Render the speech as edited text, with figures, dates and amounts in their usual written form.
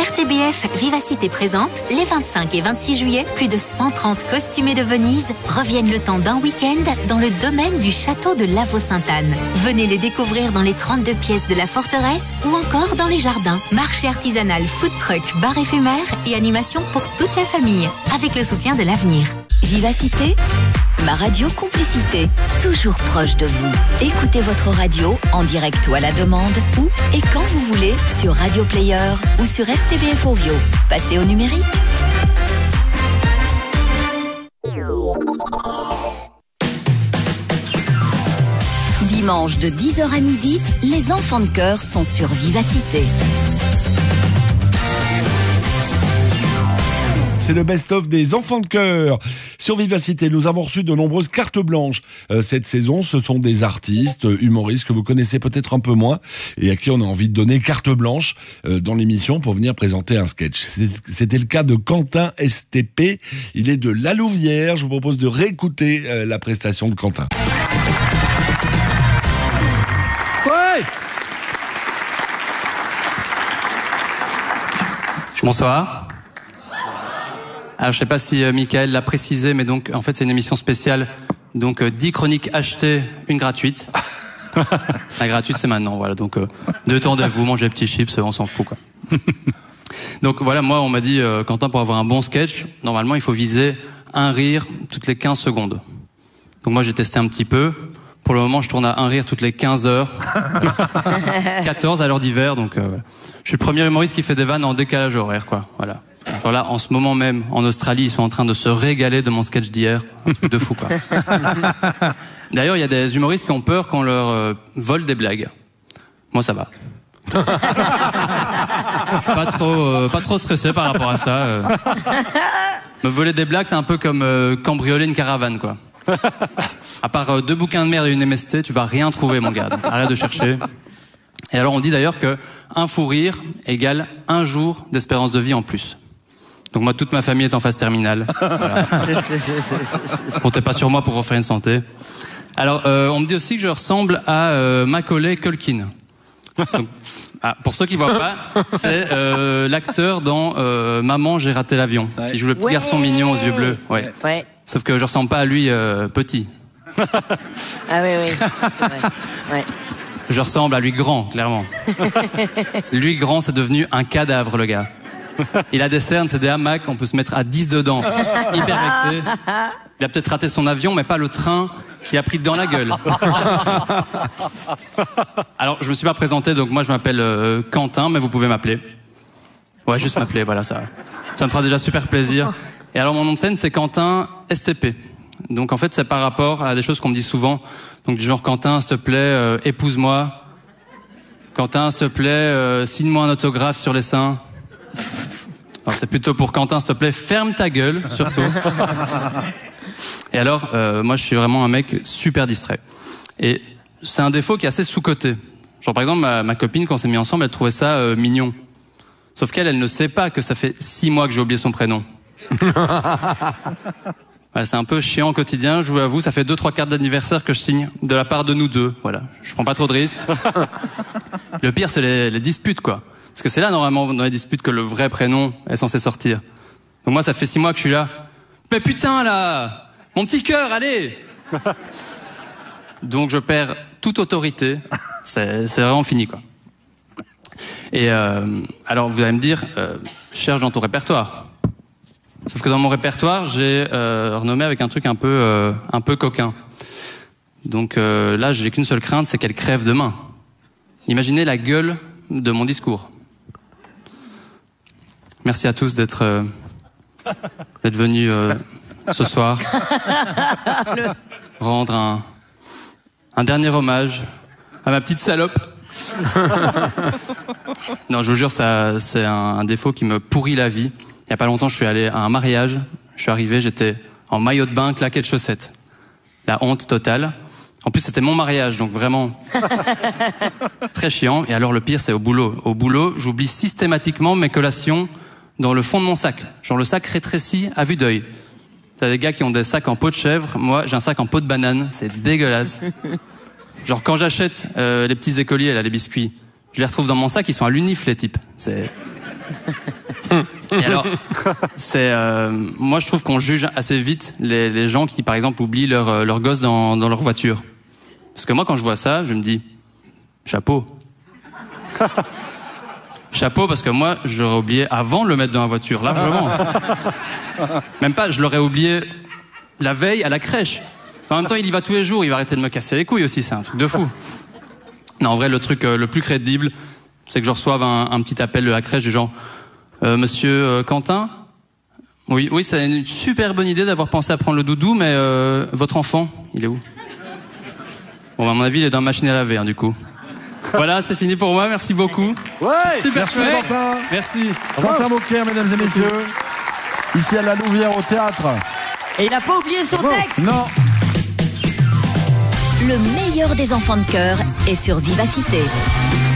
RTBF Vivacité présente, les 25 et 26 juillet, plus de 130 costumés de Venise reviennent le temps d'un week-end dans le domaine du château de Lavaux-Sainte-Anne. Venez les découvrir dans les 32 pièces de la forteresse ou encore dans les jardins. Marché artisanal, food truck, bar éphémère et animation pour toute la famille, avec le soutien de l'Avenir. Vivacité, ma radio complicité, toujours proche de vous. Écoutez votre radio en direct ou à la demande, où et quand vous voulez, sur Radio Player ou sur RTBF Ovio. Passez au numérique. Dimanche de 10h à midi, les enfants de chœur sont sur Vivacité. C'est le best-of des enfants de chœur. Sur Vivacité, nous avons reçu de nombreuses cartes blanches. Cette saison, ce sont des artistes, humoristes que vous connaissez peut-être un peu moins et à qui on a envie de donner carte blanche dans l'émission pour venir présenter un sketch. C'était le cas de Quentin STP. Il est de La Louvière. Je vous propose de réécouter la prestation de Quentin. Ouais. Bonsoir. Alors, je sais pas si Michael l'a précisé, mais donc, en fait, c'est une émission spéciale. Donc, 10 chroniques achetées, une gratuite. La gratuite, c'est maintenant, voilà. Donc, 2 temps de vous mangez des petits chips, on s'en fout, quoi. Donc, voilà, moi, on m'a dit, Quentin, pour avoir un bon sketch, normalement, il faut viser un rire toutes les 15 secondes. Donc, moi, j'ai testé un petit peu. Pour le moment, je tourne à un rire toutes les 15 heures. 14 à l'heure d'hiver, donc, voilà. Je suis le premier humoriste qui fait des vannes en décalage horaire, quoi. Voilà. Alors là, en ce moment même, en Australie, ils sont en train de se régaler de mon sketch d'hier. Un truc de fou, quoi. D'ailleurs, il y a des humoristes qui ont peur qu'on leur vole des blagues. Moi, ça va. Je suis pas trop stressé par rapport à ça. Me voler des blagues, c'est un peu comme cambrioler une caravane, quoi. À part 2 bouquins de merde et une MST, tu vas rien trouver, mon gars. Donc, arrête de chercher. Et alors, on dit d'ailleurs que un fou rire égale 1 jour d'espérance de vie en plus. Donc moi, toute ma famille est en phase terminale. Voilà. Comptez pas sur moi pour refaire une santé. Alors, on me dit aussi que je ressemble à Macaulay Culkin. Donc, pour ceux qui voient pas, c'est l'acteur dans Maman, j'ai raté l'avion. Ouais. Il joue le petit garçon mignon aux yeux bleus. Ouais. Ouais. Sauf que je ressemble pas à lui petit. Ah oui, c'est vrai. Ouais. Je ressemble à lui grand, clairement. Lui grand, c'est devenu un cadavre, le gars. Il a des cernes, c'est des hamacs, on peut se mettre à 10 dedans. Hyper vexé. Il a peut-être raté son avion, mais pas le train qu'il a pris dans la gueule. Alors, je me suis pas présenté, donc moi je m'appelle Quentin, mais vous pouvez m'appeler. Ouais, juste m'appeler, voilà, ça me fera déjà super plaisir. Et alors, mon nom de scène, c'est Quentin STP. Donc, en fait, c'est par rapport à des choses qu'on me dit souvent. Donc, du genre, Quentin, s'il te plaît, épouse-moi. Quentin, s'il te plaît, signe-moi un autographe sur les seins. Alors, c'est plutôt pour Quentin, s'il te plaît, ferme ta gueule, surtout. Et alors, moi, je suis vraiment un mec super distrait. Et c'est un défaut qui est assez sous-coté. Genre, par exemple, ma copine, quand on s'est mis ensemble, elle trouvait ça mignon. Sauf qu'elle ne sait pas que ça fait 6 mois que j'ai oublié son prénom. Ouais, c'est un peu chiant au quotidien, je vous l'avoue. Ça fait 2-3 cartes d'anniversaire que je signe de la part de nous deux. Voilà, je prends pas trop de risques. Le pire, c'est les disputes, quoi. Parce que c'est là, normalement, dans les disputes, que le vrai prénom est censé sortir. Donc moi, ça fait 6 mois que je suis là. Mais putain, là, mon petit cœur, allez. Donc je perds toute autorité. C'est vraiment fini, quoi. Et alors, vous allez me dire, cherche dans ton répertoire. Sauf que dans mon répertoire, j'ai renommé avec un truc un peu coquin. Donc là, j'ai qu'une seule crainte, c'est qu'elle crève demain. Imaginez la gueule de mon discours. Merci à tous d'être venus ce soir rendre un dernier hommage à ma petite salope. Non, je vous jure, ça, c'est un défaut qui me pourrit la vie. Il y a pas longtemps, je suis allé à un mariage. Je suis arrivé, j'étais en maillot de bain, claqué de chaussettes. La honte totale. En plus, c'était mon mariage, donc vraiment très chiant. Et alors, le pire, c'est au boulot. Au boulot, j'oublie systématiquement mes collations dans le fond de mon sac. Genre le sac rétréci à vue d'œil. T'as des gars qui ont des sacs en peau de chèvre. Moi, j'ai un sac en peau de banane. C'est dégueulasse. Genre, quand j'achète les petits écoliers, là, les biscuits, je les retrouve dans mon sac, ils sont à l'unif, les types. Et alors, moi je trouve qu'on juge assez vite les gens qui, par exemple, oublient leur gosse dans leur voiture. Parce que moi, quand je vois ça, je me dis, chapeau. Chapeau, parce que moi, j'aurais oublié avant de le mettre dans la voiture, largement. Même pas, je l'aurais oublié la veille à la crèche. En même temps, il y va tous les jours, il va arrêter de me casser les couilles aussi, c'est un truc de fou. Non, en vrai, le truc le plus crédible, c'est que je reçoive un petit appel de la crèche du genre Monsieur Quentin ? Oui, c'est une super bonne idée d'avoir pensé à prendre le doudou, mais votre enfant, il est où ? Bon, à mon avis, il est dans la machine à laver, hein, du coup. Voilà, c'est fini pour moi, merci beaucoup. Ouais, super merci chouette. Valentin. Merci. Valentin Beaucaire, mesdames et messieurs. Ici à la Louvière au théâtre. Et il n'a pas oublié son texte. Non. Le meilleur des enfants de cœur est sur Vivacité.